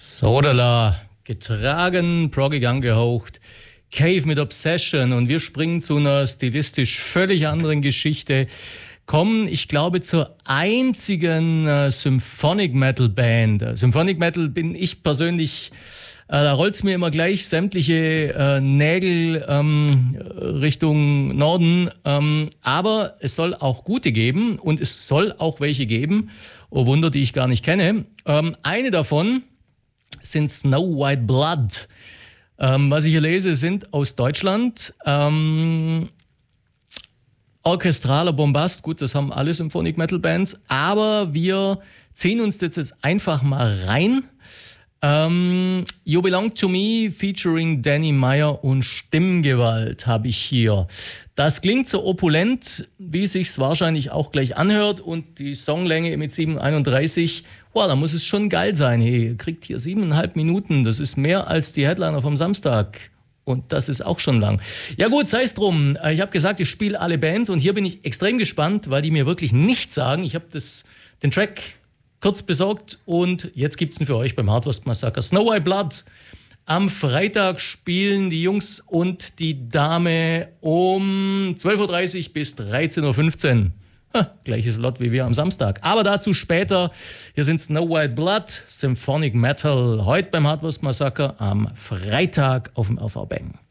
Sodala, getragen, proggig angehaucht, Cave mit Obsession, und wir springen zu einer stilistisch völlig anderen Geschichte, kommen, ich glaube, zur einzigen Symphonic Metal Band. Symphonic Metal bin ich persönlich, da rollt es mir immer gleich sämtliche Nägel Richtung Norden, aber es soll auch gute geben und es soll auch welche geben, oh Wunder, die ich gar nicht kenne. Eine davon sind Snow White Blood. Was ich hier lese, sind aus Deutschland. Orchestraler Bombast, gut, das haben alle Symphonic Metal Bands, aber wir ziehen uns jetzt einfach mal rein. You Belong to Me featuring Danny Meyer und Stimmgewalt habe ich hier. Das klingt so opulent, wie sich's wahrscheinlich auch gleich anhört, und die Songlänge mit 7:31, wow, da muss es schon geil sein. Hey, ihr kriegt hier 7,5 Minuten, das ist mehr als die Headliner vom Samstag. Und das ist auch schon lang. Ja gut, sei es drum. Ich habe gesagt, ich spiele alle Bands, und hier bin ich extrem gespannt, weil die mir wirklich nichts sagen. Ich habe den Track kurz besorgt und jetzt gibt es ihn für euch beim Hardwurst Massaker. Snow White Blood. Am Freitag spielen die Jungs und die Dame um 12:30 Uhr bis 13:15 Uhr. Gleiches Lot wie wir am Samstag. Aber dazu später. Hier sind Snow White Blood, Symphonic Metal. Heute beim Hardwurst Massaker am Freitag auf dem RV Bang.